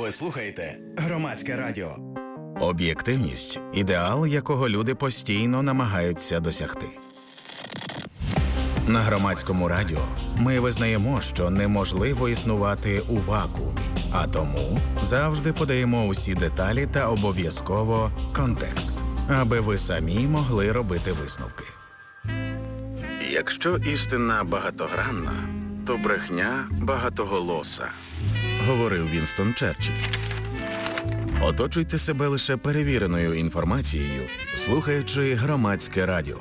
Ви слухаєте Громадське радіо. Об'єктивність – ідеал, якого люди постійно намагаються досягти. На Громадському радіо ми визнаємо, що неможливо існувати у вакуумі, а тому завжди подаємо усі деталі та обов'язково контекст, аби ви самі могли робити висновки. Якщо істина багатогранна, то брехня багатоголоса, говорив Вінстон Черчилль. Оточуйте себе лише перевіреною інформацією, слухаючи Громадське радіо.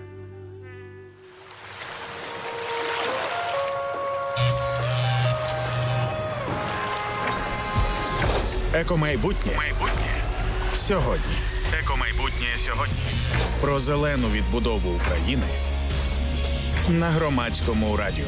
Екомайбутнє сьогодні. Екомайбутнє сьогодні. Про зелену відбудову України на Громадському радіо.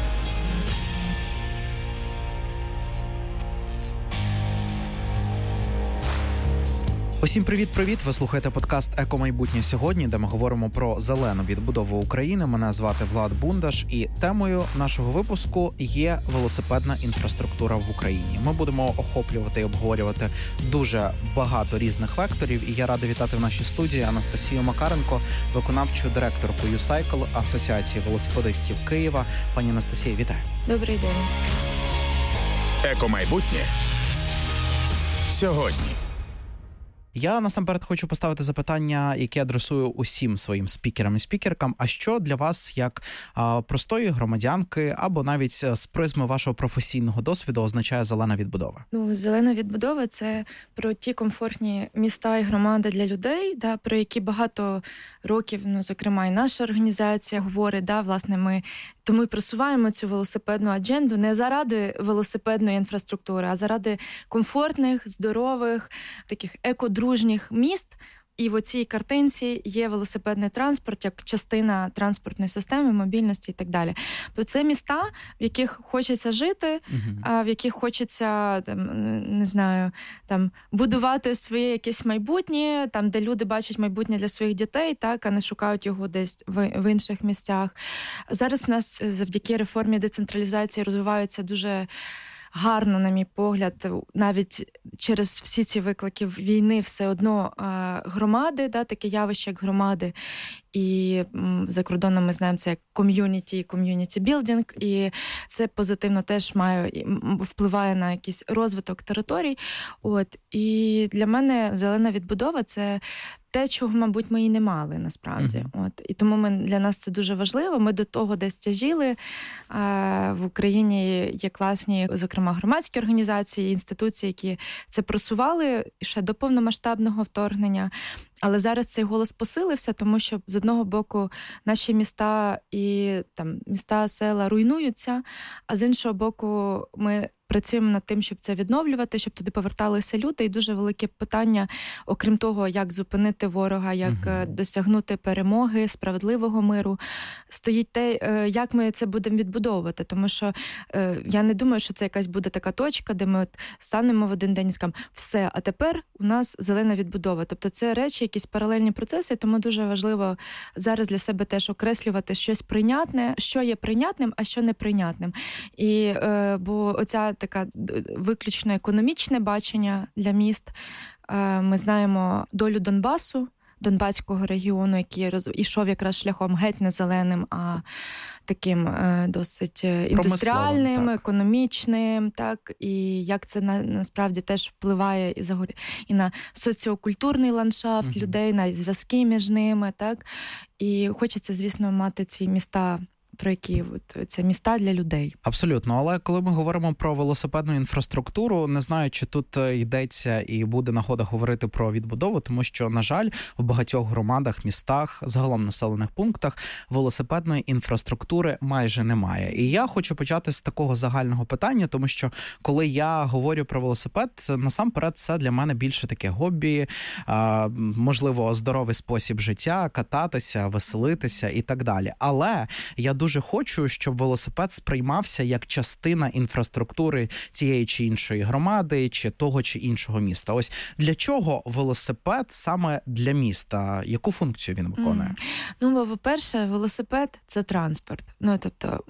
Усім привіт-привіт! Ви слухаєте подкаст «Екомайбутнє сьогодні», де ми говоримо про зелену відбудову України. Мене звати Влад Бундаш, і темою нашого випуску є велосипедна інфраструктура в Україні. Ми будемо охоплювати і обговорювати дуже багато різних векторів, і я радий вітати в нашій студії Анастасію Макаренко, виконавчу директорку YouCycle, Асоціації велосипедистів Києва. Пані Анастасія, вітаю! Добрий день! Екомайбутнє сьогодні. Я насамперед хочу поставити запитання, яке адресую усім своїм спікерам і спікеркам. А що для вас, як простої громадянки, або навіть з призми вашого професійного досвіду, означає зелена відбудова? Зелена відбудова – це про ті комфортні міста і громади для людей, про які багато років, зокрема, і наша організація говорить, власне, ми тому й просуваємо цю велосипедну адженду не заради велосипедної інфраструктури, а заради комфортних, здорових, таких екодружніх міст. І в оцій картинці є велосипедний транспорт як частина транспортної системи, мобільності і так далі. То це міста, в яких хочеться жити, в яких хочеться, будувати своє якесь майбутнє, там, де люди бачать майбутнє для своїх дітей, а не шукають його десь в інших місцях. Зараз в нас завдяки реформі децентралізації розвиваються дуже гарно, на мій погляд, навіть через всі ці виклики війни все одно громади, таке явище, як громади. І за кордоном ми знаємо це як ком'юніті білдинг, і це позитивно теж впливає на якийсь розвиток територій. І для мене зелена відбудова – це те, чого, мабуть, ми і не мали, насправді. І тому для нас це дуже важливо. Ми до того десь тяжіли. В Україні є класні, зокрема, громадські організації, інституції, які це просували ще до повномасштабного вторгнення. Але зараз цей голос посилився, тому що з одного боку наші міста і міста, села руйнуються, а з іншого боку ми працюємо над тим, щоб це відновлювати, щоб туди поверталися люди. І дуже велике питання, окрім того, як зупинити ворога, як досягнути перемоги, справедливого миру, стоїть те, як ми це будемо відбудовувати. Тому що я не думаю, що це якась буде така точка, де ми станемо в один день і скажемо, все, а тепер у нас зелена відбудова. Тобто це речі, якісь паралельні процеси, тому дуже важливо зараз для себе теж окреслювати щось прийнятне, що є прийнятним, а що неприйнятним. І, бо оця така виключно економічне бачення для міст. Ми знаємо долю Донбасу, Донбаського регіону, який ішов якраз шляхом геть не зеленим, а таким досить індустріальним, економічним, і як це насправді теж впливає і на соціокультурний ландшафт людей, на зв'язки між ними, І хочеться, звісно, мати ці міста, про які це міста для людей. Абсолютно. Але коли ми говоримо про велосипедну інфраструктуру, не знаю, чи тут йдеться і буде нагода говорити про відбудову, тому що, на жаль, в багатьох громадах, містах, загалом населених пунктах велосипедної інфраструктури майже немає. І я хочу почати з такого загального питання, тому що коли я говорю про велосипед, насамперед це для мене більше таке хобі, можливо, здоровий спосіб життя, кататися, веселитися і так далі. Але я дуже хочу, щоб велосипед сприймався як частина інфраструктури цієї чи іншої громади, чи того чи іншого міста. Ось для чого велосипед саме для міста? Яку функцію він виконує? По-перше, велосипед – це транспорт. Тобто